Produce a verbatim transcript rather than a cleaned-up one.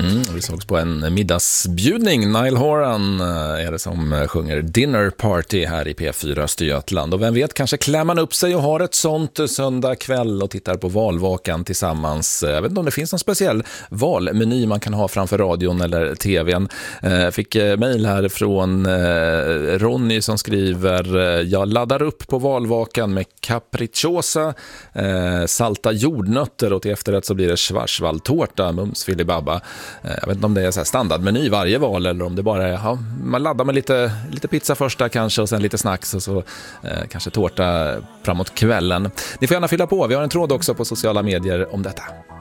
Mm, vi sågs på en middagsbjudning. Niall Horan är det som sjunger Dinner Party här i P fyra Östergötland. Och vem vet, kanske klämmer man upp sig och har ett sånt söndag kväll och tittar på valvakan tillsammans. Jag vet inte om det finns någon speciell valmeny man kan ha framför radion eller tvn. Jag fick mejl här från Ronny som skriver: jag laddar upp på valvakan med capricciosa, salta jordnötter och till efterrätt så blir det schwarzwaldtårta, mums filibabba. Jag vet inte om det är så här standardmeny varje val eller om det bara är, ja, man laddar med lite, lite pizza första kanske och sen lite snacks och så eh, kanske tårta framåt kvällen. Ni får gärna fylla på, vi har en tråd också på sociala medier om detta.